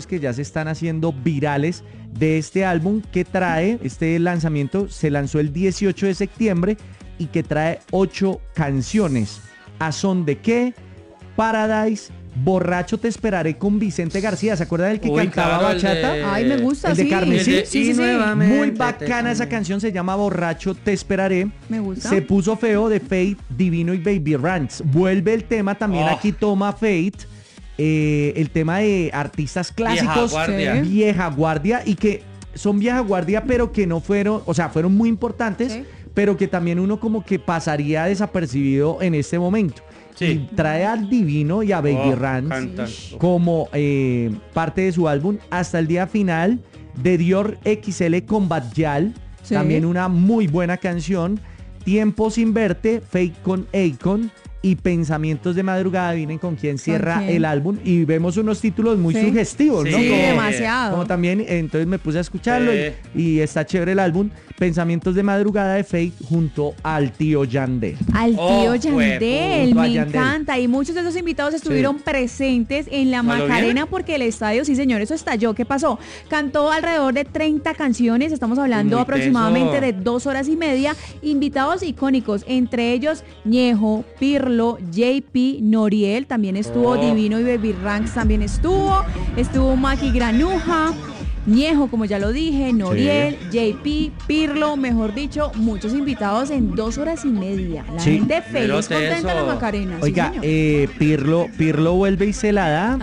que ya se están haciendo virales de este álbum que trae, este lanzamiento se lanzó el 18 de septiembre y que trae 8 canciones. ¿A son de qué? Paradise, Borracho te esperaré con Vicente García. ¿Se acuerdan del que cantaba bachata? Ay, me gusta, el de Carmen, sí. Muy bacana esa canción, se llama Borracho te esperaré. Me gusta. Se puso feo de Fate, Divino y Baby Ranks. Vuelve el tema también, aquí toma Fate. El tema de artistas clásicos, vieja guardia, y que son vieja guardia, pero que no fueron, o sea, fueron muy importantes, pero que también uno como que pasaría desapercibido en este momento. Y trae al Divino y a Baby Ranks como parte de su álbum hasta el día final de Dior XL con Badjal, también una muy buena canción. Tiempo sin verte, Fake con Akon y Pensamientos de madrugada. Adivinen con quién cierra el álbum, y vemos unos títulos muy sugestivos, ¿no? Sí, demasiado. Como también, entonces me puse a escucharlo y está chévere el álbum. Pensamientos de madrugada de Fate junto al tío Yandel. Al tío Yandel, me encanta. Y muchos de esos invitados estuvieron presentes en la Macarena porque el estadio, sí señor, eso estalló. ¿Qué pasó? Cantó alrededor de 30 canciones, estamos hablando aproximadamente de 2 horas y media. Invitados icónicos, entre ellos Ñejo, Pirlo, JP, Noriel, también estuvo Divino y Baby Ranks, también estuvo Maki Granuja, Ñejo, como ya lo dije, Noriel, JP, Pirlo, mejor dicho, muchos invitados en 2 horas y media. La gente feliz, contenta en la Macarena. Oiga, Pirlo vuelve y se la da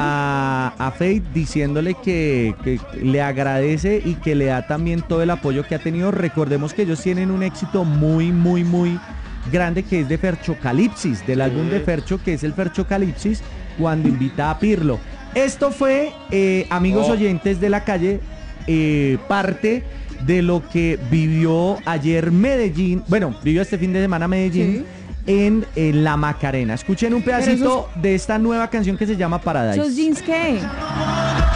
a Fate diciéndole que le agradece y que le da también todo el apoyo que ha tenido. Recordemos que ellos tienen un éxito muy grande, que es de Ferchocalipsis, del álbum de Fercho, que es el Ferchocalipsis, cuando invita a Pirlo. Esto fue, amigos oyentes de la calle, parte de lo que vivió ayer Medellín, vivió este fin de semana Medellín en la Macarena. Escuchen un pedacito de esta nueva canción que se llama Paradise. ¿Esos jeans qué?